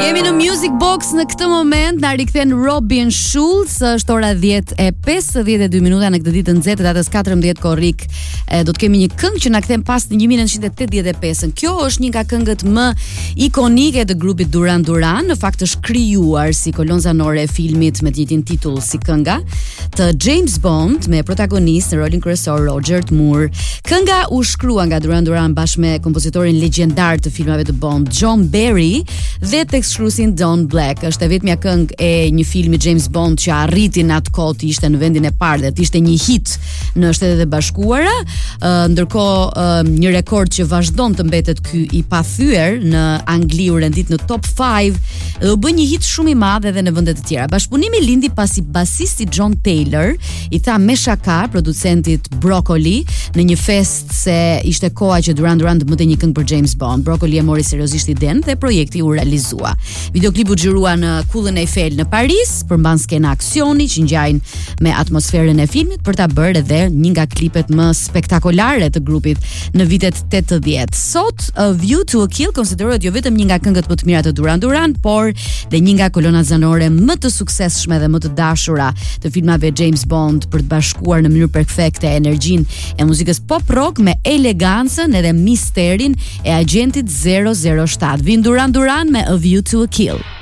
Jemi në Music Box në këtë moment, na rikthen Robin Schulz, është ora 10:52 minuta në këtë ditë të nxehtë, datës 14 korrik. Do të kemi një këngë që na kthen pas në 1985. Kjo është një nga këngët më ikonike të grupit Duran Duran, në fakt është krijuar si kolonë zanore e filmit me të njëjtin titull si kënga të James Bond, me protagonist në rolin kryesor Roger Moore. Kënga u shkrua nga Duran Duran bashkë me kompozitorin legjendar të filmave të Bond, John Barry, dhe tekstshkruesin Don Black. Është e vetmja këngë e një filmi James Bond që arriti në atë kohë të ishte në vendin e parë dhe të ishte një hit në Shtetet e Bashkuara, ndërkohë një rekord që vazhdon të mbetet ky i pathyer në Angli u rendit në top 5 dhe u bë një hit shumë i madh edhe në vende të tjera. Bashkëpunimi lindi pasi basisti John Taylor i tha me shaka producentit Broccoli në një fest se ishte koha që Duran Duran të bënte një këngë për James Bond. Broccoli e mori seriozisht idenë dhe projekti u realizua. Videoklipu xhirua në Kullën Eiffel në Paris, përmban skena aksioni që ngjajnë me atmosferën e filmit për ta bërë edhe një nga klipet më spektakolare të grupit në vitet 80. Sot A View to a Kill konsiderohet jo vetëm një nga këngët më të mira të Duran Duran, por dhe një nga kolonat zanore më të suksesshme dhe më të dashura të filmave James Bond, për të bashkuar në mënyrë perfekte energjinë e muzikës pop rock me elegancën edhe misterin e agentit 007. Vin Duran Duran me A View to a Kill.